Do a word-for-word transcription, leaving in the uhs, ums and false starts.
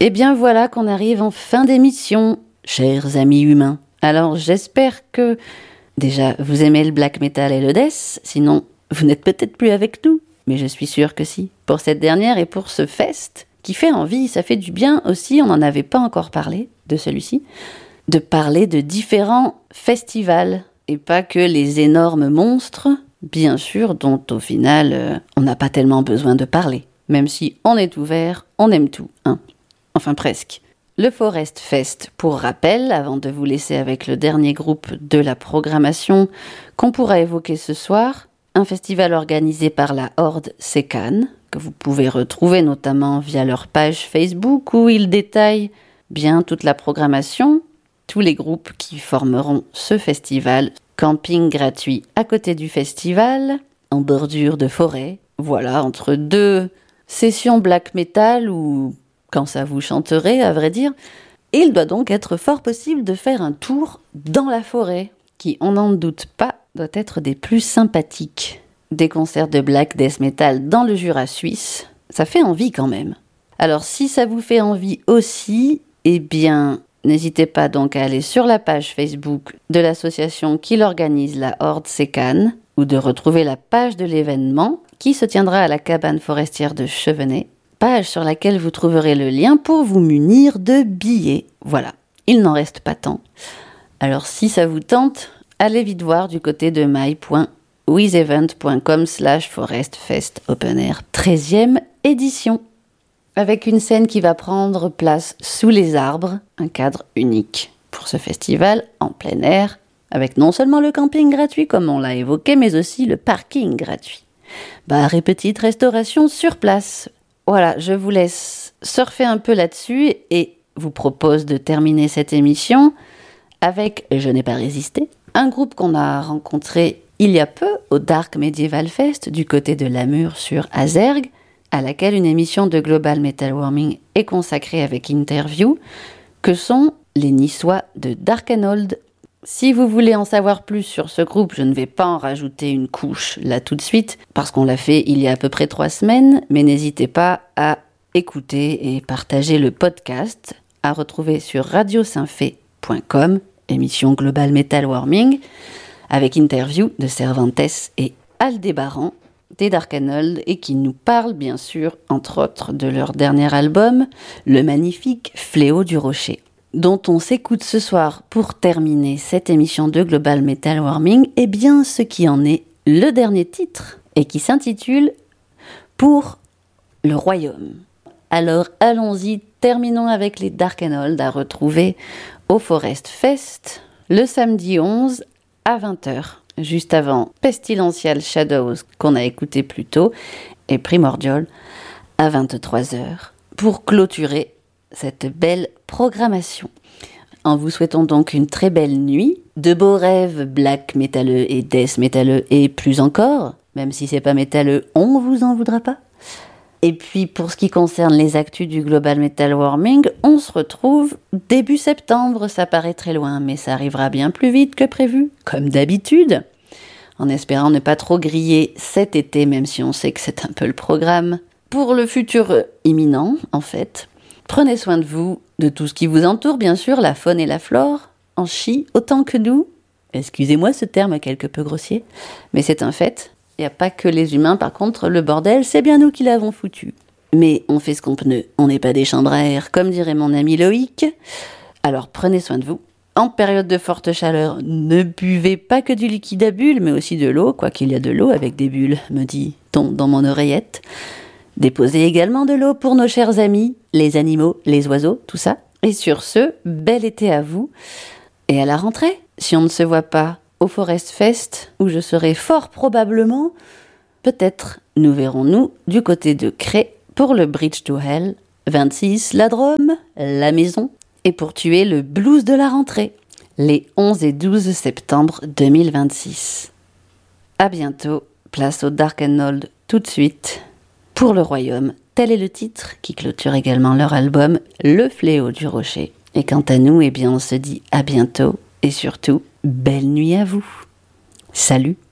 Et bien voilà qu'on arrive en fin d'émission, chers amis humains. Alors j'espère que déjà vous aimez le black metal et le death, sinon vous n'êtes peut-être plus avec nous, mais je suis sûre que si. Pour cette dernière et pour ce fest qui fait envie, ça fait du bien aussi, on n'en avait pas encore parlé de celui-ci, de parler de différents festivals et pas que les énormes monstres, bien sûr, dont au final euh, on n'a pas tellement besoin de parler. Même si on est ouvert, on aime tout, hein. Enfin presque. Le Forest Fest, pour rappel, avant de vous laisser avec le dernier groupe de la programmation qu'on pourra évoquer ce soir, un festival organisé par la Horde Secan, que vous pouvez retrouver notamment via leur page Facebook où ils détaillent bien toute la programmation, tous les groupes qui formeront ce festival, camping gratuit à côté du festival, en bordure de forêt, voilà, entre deux sessions black metal ou quand ça vous chanterait, à vrai dire. Et il doit donc être fort possible de faire un tour dans la forêt, qui, on n'en doute pas, doit être des plus sympathiques. Des concerts de black death metal dans le Jura suisse, ça fait envie quand même. Alors si ça vous fait envie aussi, eh bien, n'hésitez pas donc à aller sur la page Facebook de l'association qui l'organise, la Horde Secan, ou de retrouver la page de l'événement qui se tiendra à la cabane forestière de Chevenay, page sur laquelle vous trouverez le lien pour vous munir de billets. Voilà, il n'en reste pas tant. Alors si ça vous tente, allez vite voir du côté de my point withevent point com slash forestfest open air treizième édition. Avec une scène qui va prendre place sous les arbres, un cadre unique pour ce festival en plein air, avec non seulement le camping gratuit comme on l'a évoqué, mais aussi le parking gratuit. Bar et petite restauration sur place. Voilà, je vous laisse surfer un peu là-dessus et vous propose de terminer cette émission avec Je n'ai pas résisté, un groupe qu'on a rencontré il y a peu au Dark Medieval Fest du côté de Lamure sur Azergue, à laquelle une émission de Global Metal Warming est consacrée avec interview, que sont les Niçois de Darkenold. Si vous voulez en savoir plus sur ce groupe, je ne vais pas en rajouter une couche là tout de suite, parce qu'on l'a fait il y a à peu près trois semaines, mais n'hésitez pas à écouter et partager le podcast, à retrouver sur radio saint-fé point com, émission Global Metal Warming, avec interview de Cervantes et Aldébaran des Darkenold, et qui nous parlent bien sûr, entre autres, de leur dernier album, le magnifique Fléau du Rocher, dont on s'écoute ce soir pour terminer cette émission de Global Metal Warming, et bien ce qui en est le dernier titre, et qui s'intitule « Pour le Royaume ». Alors allons-y, terminons avec les Darkenold à retrouver au Forest Fest le samedi onze à vingt heures, juste avant Pestilential Shadows qu'on a écouté plus tôt, et Primordial à vingt-trois heures, pour clôturer cette belle programmation. En vous souhaitant donc une très belle nuit, de beaux rêves black métalleux et death métalleux et plus encore, même si c'est pas métalleux, on vous en voudra pas. Et puis pour ce qui concerne les actus du Global Metal Warming, on se retrouve début septembre, ça paraît très loin, mais ça arrivera bien plus vite que prévu, comme d'habitude, en espérant ne pas trop griller cet été, même si on sait que c'est un peu le programme, pour le futur imminent en fait. Prenez soin de vous, de tout ce qui vous entoure, bien sûr, la faune et la flore, en chie autant que nous. Excusez-moi ce terme quelque peu grossier, mais c'est un fait. Il n'y a pas que les humains, par contre, le bordel, c'est bien nous qui l'avons foutu. Mais on fait ce qu'on peut, on n'est pas des chambres à air, comme dirait mon ami Loïc. Alors prenez soin de vous. En période de forte chaleur, ne buvez pas que du liquide à bulles, mais aussi de l'eau, quoi qu'il y a de l'eau avec des bulles, me dit-on dans mon oreillette. Déposez également de l'eau pour nos chers amis, les animaux, les oiseaux, tout ça. Et sur ce, bel été à vous. Et à la rentrée, si on ne se voit pas au Forest Fest, où je serai fort probablement, peut-être nous verrons-nous du côté de Cré pour le Bridge to Hell, vingt-six la Drôme, la Maison, et pour tuer le blues de la rentrée, les onze et douze septembre deux mille vingt-six. À bientôt, place au Darkenold tout de suite. Pour le Royaume, tel est le titre qui clôture également leur album Le Fléau du Rocher. Et quant à nous, eh bien on se dit à bientôt et surtout, belle nuit à vous. Salut!